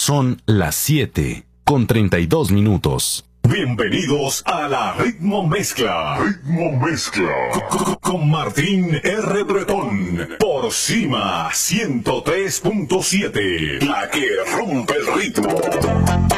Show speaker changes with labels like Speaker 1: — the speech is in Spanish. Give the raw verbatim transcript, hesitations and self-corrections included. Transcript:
Speaker 1: Son las siete con treinta y dos minutos.
Speaker 2: Bienvenidos a la Ritmo Mezcla. Ritmo Mezcla. Con, con Martín R. Bretón. Por Cima ciento tres punto siete. La que rompe el ritmo.